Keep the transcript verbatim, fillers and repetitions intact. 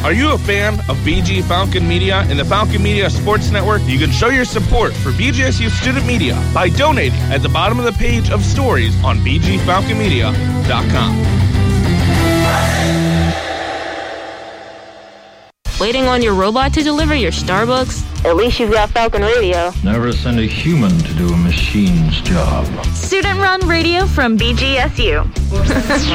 Are you a fan of B G Falcon Media and the Falcon Media Sports Network? You can show your support for B G S U Student Media by donating at the bottom of the page of stories on b g falcon media dot com. Waiting on your robot to deliver your Starbucks? At least you've got Falcon Radio. Never send a human to do a machine's job. Student-run radio from B G S U.